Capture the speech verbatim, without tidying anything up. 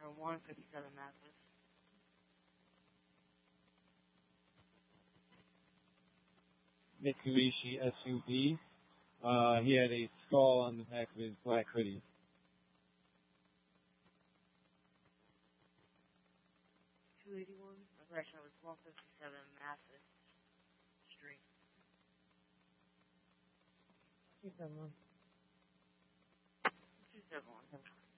seven one, fifty-seven Mathis. Mitsubishi S U V. Uh, he had a skull on the back of his black hoodie. two eighty-one, correction, it was one fifty-seven Mathis Street. two seven one. two seven one.